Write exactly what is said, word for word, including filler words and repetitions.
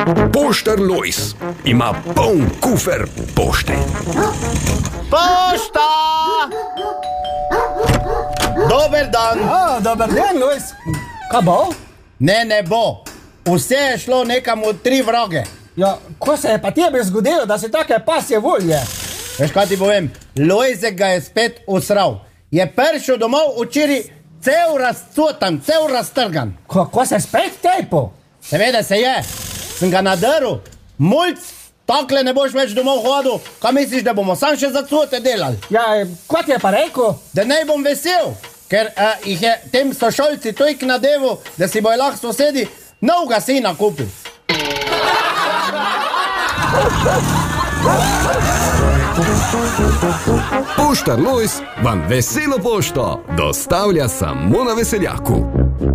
Poštar Lojz ima poln kufer pošte. Pošta! Dober dan. A, dober dan, Lojz. Kaj bo? Ne, ne bo. Vse je šlo nekam v tri vroge. Ja, ko se je pa tebi zgodilo, da si take pasje volje? Veš, kaj ti povem? Lojzek ga je spet usral. Je prišel domov včeraj cel razcutan, cel raztrgan. Ko, ko se spet tepo? Seveda se je. Sem ga nadrl. Mulc, takle ne boš več domov hodil. Kaj misliš, da bomo sam še zacute delali? Ja, kot je pa rekel? Da ne bom vesel, ker uh, jih je tem sošolci tojk nadevu, da si bojo lahko sosedi novega sina kupil. Poštar Lojz vam veselo pošto dostavlja samo na Veseljaku.